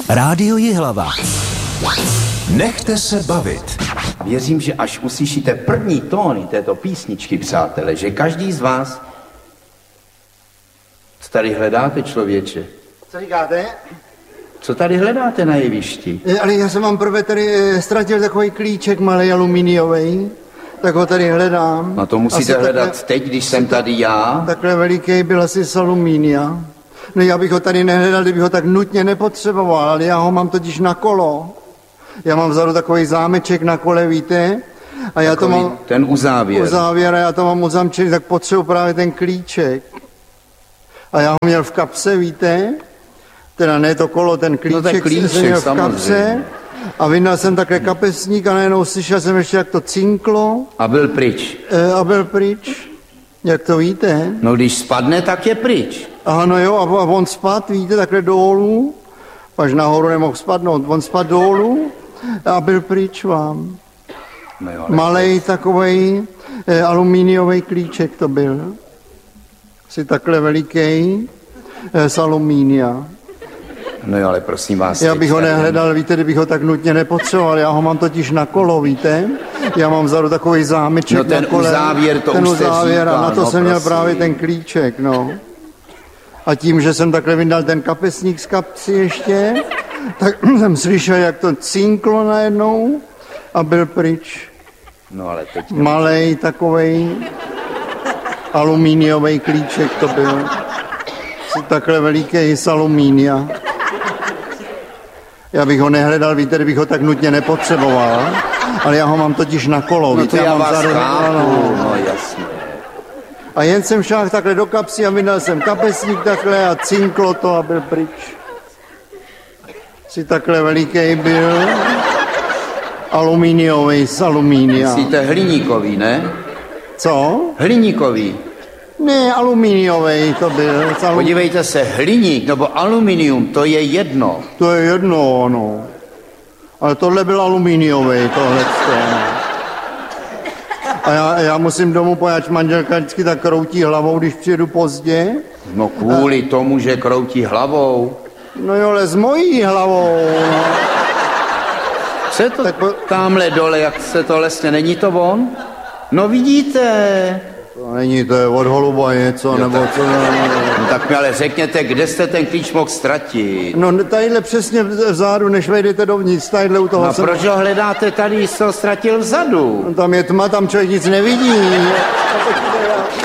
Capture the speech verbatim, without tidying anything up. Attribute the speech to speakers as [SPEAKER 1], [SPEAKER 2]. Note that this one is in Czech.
[SPEAKER 1] Rádio Jihlava. Nechte se bavit.
[SPEAKER 2] Věřím, že až uslyšíte první tóny této písničky, přátelé, že každý z vás... Co tady hledáte, člověče?
[SPEAKER 3] Co říkáte?
[SPEAKER 2] Co tady hledáte na jevišti?
[SPEAKER 3] Ale já jsem vám prvé tady ztratil takový klíček malý alumíniový, tak ho tady hledám.
[SPEAKER 2] No to musíte
[SPEAKER 3] asi
[SPEAKER 2] hledat
[SPEAKER 3] takhle,
[SPEAKER 2] teď, když jsem tady já.
[SPEAKER 3] Takhle veliký byl asi z alumínia. No já bych ho tady nehledal, kdybych ho tak nutně nepotřeboval, ale já ho mám totiž na kolo. Já mám vzadu takový zámeček na kole, víte? A já
[SPEAKER 2] Takový
[SPEAKER 3] to mám...
[SPEAKER 2] ten uzávěr.
[SPEAKER 3] Uzávěr a já to mám uzamčený, tak potřebuji právě ten klíček. A já ho měl v kapse, víte? Teda ne to kolo, ten klíček,
[SPEAKER 2] no ten klíček
[SPEAKER 3] jsem měl v
[SPEAKER 2] samozřejmě.
[SPEAKER 3] kapse. A vyndal jsem také kapesník a najednou slyšel jsem ještě, jak to cinklo.
[SPEAKER 2] A byl pryč.
[SPEAKER 3] E, a byl pryč. Jak to víte?
[SPEAKER 2] No když spadne, tak je pryč.
[SPEAKER 3] Aha, no jo, a on spad, víte, takhle dolů. Až nahoru nemohl spadnout. On spad dolů a byl pryč vám.
[SPEAKER 2] No jo,
[SPEAKER 3] Malej takovej e, alumíniový klíček to byl. Asi takhle veliký e, z alumínia.
[SPEAKER 2] No jo, ale prosím vás.
[SPEAKER 3] Já bych ho nehledal, víte, kdybych ho tak nutně nepotřeboval. Já ho mám totiž na kolo, víte? Já mám vzadu takový zámeček
[SPEAKER 2] no ten
[SPEAKER 3] na kole.
[SPEAKER 2] Uzávěr, to
[SPEAKER 3] ten
[SPEAKER 2] už jste
[SPEAKER 3] uzávěr,
[SPEAKER 2] říkal,
[SPEAKER 3] a na to
[SPEAKER 2] no,
[SPEAKER 3] jsem měl
[SPEAKER 2] prosím.
[SPEAKER 3] právě ten klíček, no. A tím, že jsem takhle vyndal ten kapesník z kapsy ještě, tak jsem slyšel, jak to cinklo najednou a byl pryč.
[SPEAKER 2] No ale teď...
[SPEAKER 3] Malej takovej alumíniový klíček to byl. Asi takhle veliký z alumínia. Já bych ho nehledal, víte, kdybych ho tak nutně nepotřeboval, ale já ho mám totiž na kolo,
[SPEAKER 2] No
[SPEAKER 3] víte,
[SPEAKER 2] to já
[SPEAKER 3] mám
[SPEAKER 2] vás
[SPEAKER 3] vzadu-
[SPEAKER 2] chápu,
[SPEAKER 3] no.
[SPEAKER 2] no jasně.
[SPEAKER 3] A jen jsem šel takhle do kapsy a vydal jsem kapesník takhle a cinklo to a byl pryč. Si takhle veliký byl, alumíniový z alumínia.
[SPEAKER 2] Myslíte hliníkový, ne?
[SPEAKER 3] Co?
[SPEAKER 2] Hliníkový.
[SPEAKER 3] Ne, alumíniový to byl. z alum-
[SPEAKER 2] Podívejte se, hliník nebo aluminium, to je jedno.
[SPEAKER 3] To je jedno, no. Ale tohle byl alumíniový, tohle. A já, já musím domů pojít, manželka vždycky tak kroutí hlavou, když přijedu pozdě.
[SPEAKER 2] No kvůli tomu, že kroutí hlavou.
[SPEAKER 3] No jo, ale s mojí hlavou. No.
[SPEAKER 2] Co je to
[SPEAKER 3] Tak po-
[SPEAKER 2] tamhle dole, jak se to lesně, není to on? No vidíte.
[SPEAKER 3] To není, to je od holuba něco,
[SPEAKER 2] Jo,
[SPEAKER 3] nebo
[SPEAKER 2] tak-
[SPEAKER 3] co.
[SPEAKER 2] No tak mi ale řekněte, kde jste ten klíč mohl ztratit?
[SPEAKER 3] No tadyhle přesně vzadu, než vejdete dovnitř, tadyhle u toho
[SPEAKER 2] No a
[SPEAKER 3] jsem...
[SPEAKER 2] proč ho hledáte tady, jsi to ztratil vzadu?
[SPEAKER 3] Tam je tma, tam člověk nic nevidí.